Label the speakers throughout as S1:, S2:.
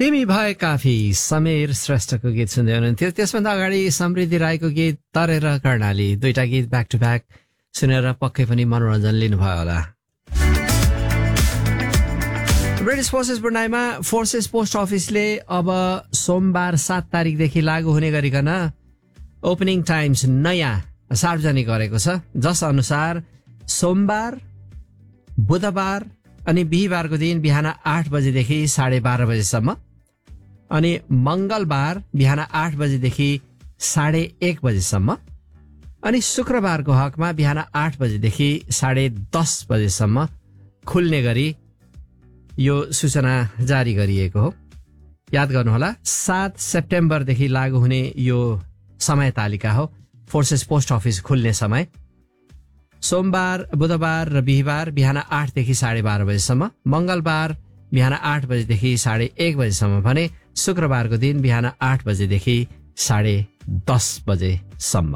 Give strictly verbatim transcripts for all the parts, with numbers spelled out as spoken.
S1: तिमी भए काफी समीर श्रेष्ठको गीत सुन्दै हुनुहुन्थ्यो। त्यसभन्दा अगाडि समृद्धि राईको गीत तरेर कर्णाली, दुईटा गीत ब्याक टु ब्याक सुनेर पक्कै पनि मनोरञ्जन लिनुभयो होला। ब्रिटिस फोर्सेस बुर्नाईमा फोर्सेस पोस्ट अफिसले अब सोमबार सात तारिकदेखि लागू हुने गरिकन ओपनिङ टाइम्स नयाँ सार्वजनिक गरेको छ, जस अनुसार सोमबार, बुधबार अनि बिहिबारको दिन बिहान आठ बजेदेखि साढे बाह्र बजेसम्म, अनि मंगलबार बिहान आठ बजेदेखि साढे एक बजेसम्म, अनि शुक्रबारको हकमा बिहान आठ बजेदेखि साढे दस बजेसम्म खुल्ने गरी यो सूचना जारी गरिएको हो। याद गर्नुहोला, सात सेप्टेम्बरदेखि लागू हुने यो समय तालिका हो फोर्सेस पोस्ट अफिस खुल्ने समय। सोमबार, बुधबार र बिहिबार बिहान आठदेखि साढे बाह्र बजेसम्म, मंगलबार बिहान आठ बजेदेखि साढे एक बजेसम्म भने शुक्रबारको दिन बिहान आठ बजेदेखि साढे दस बजेसम्म।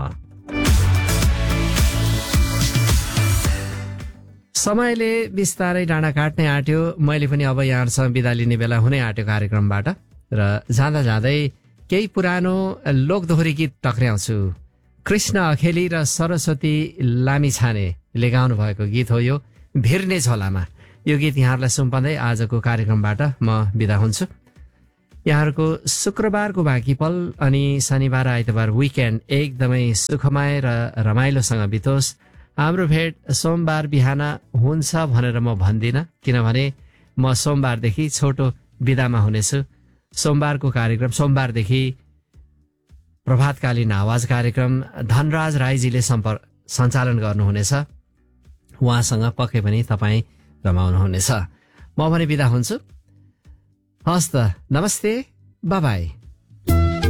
S1: समयले बिस्तारै डाँडा काट्नै आँट्यो। मैले पनि अब यहाँहरूसँग बिदा लिने बेला हुनै आँट्यो कार्यक्रमबाट, र जाँदा जाँदै केही पुरानो लोकदोहोरी गीत टक्र्याउँछु। कृष्ण अखेली र सरस्वती लामिछानेले गाउनु भएको गीत हो यो, भिर्ने झोलामा। यो गीत यहाँहरूलाई सुम्पँदै आजको कार्यक्रमबाट म बिदा हुन्छु। यहाँहरूको शुक्रबारको बाँकी पल अनि शनिबार आइतबार विकेन्ड एकदमै सुखमय र रमाइलोसँग बितोस्। हाम्रो भेट सोमबार बिहान हुन्छ भनेर म भन्दिनँ, किनभने म सोमबारदेखि छोटो बिदामा हुनेछु। सोमबारको कार्यक्रम सोमबारदेखि प्रभातकालीन आवाज कार्यक्रम धनराज राईजीले सम्पर्क सञ्चालन गर्नुहुनेछ। उहाँसँग पक्कै पनि तपाईँ रमाउनुहुनेछ। म भने बिदा हुन्छु। हस् त, नमस्ते, बाई बाई।